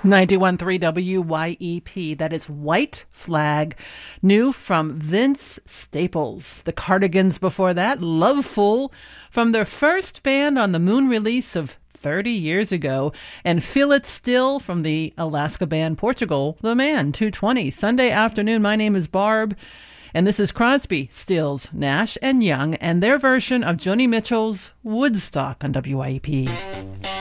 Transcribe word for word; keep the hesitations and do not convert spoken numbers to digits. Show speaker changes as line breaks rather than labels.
ninety-one point three W Y E P. That is White Flag, new from Vince Staples. The Cardigans before that, Loveful, from their first band on the Moon release of thirty years ago, and Feel It Still from the Alaska band Portugal, The Man, two twenty. Sunday afternoon, my name is Barb, and this is Crosby, Stills, Nash and Young, and their version of Joni Mitchell's Woodstock on W Y E P.